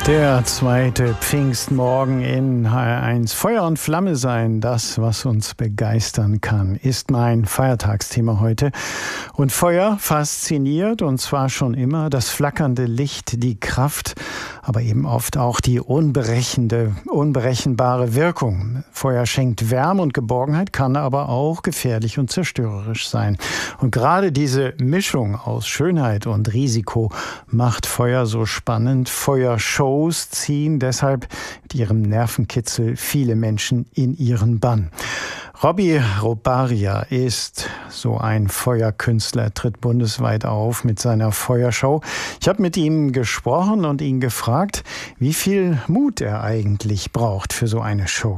Der zweite Pfingstmorgen in HR1. Feuer und Flamme sein, das, was uns begeistern kann, ist mein Feiertagsthema heute. Und Feuer fasziniert, und zwar schon immer. Das flackernde Licht, die Kraft, aber eben oft auch die unberechenbare Wirkung. Feuer schenkt Wärme und Geborgenheit, kann aber auch gefährlich und zerstörerisch sein. Und gerade diese Mischung aus Schönheit und Risiko macht Feuer so spannend. Feuershows ziehen deshalb mit ihrem Nervenkitzel viele Menschen in ihren Bann. Robbie Robaria ist so ein Feuerkünstler, tritt bundesweit auf mit seiner Feuershow. Ich habe mit ihm gesprochen und ihn gefragt, wie viel Mut er eigentlich braucht für so eine Show.